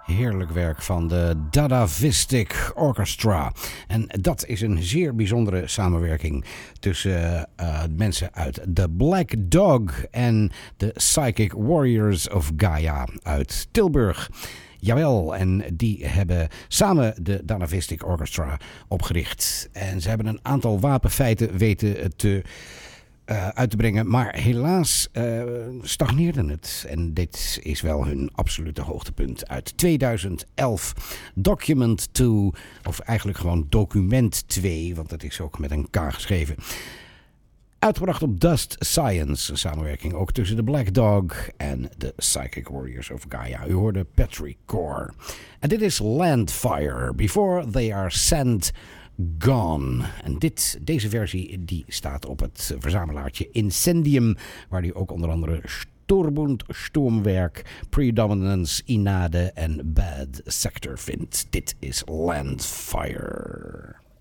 Heerlijk werk van de Dadavistic Orchestra. En dat is een zeer bijzondere samenwerking tussen mensen uit The Black Dog en de Psychic Warriors of Gaia uit Tilburg. Jawel, en die hebben samen de Dadavistic Orchestra opgericht. En ze hebben een aantal wapenfeiten weten uit te brengen. Maar helaas stagneerde het. En dit is wel hun absolute hoogtepunt uit 2011. Document 2, of eigenlijk gewoon Document 2, want dat is ook met een K geschreven. Uitgebracht op Dust Science, een samenwerking ook tussen de Black Dog en de Psychic Warriors of Gaia. U hoorde Patrick Core. En dit is Landfire, Before They Are Sent Gone. En deze versie die staat op het verzamelaartje Incendium, waar u ook onder andere Storbund, Sturmwerk, Predominance, Inade en Bad Sector vindt. Dit is Landfire.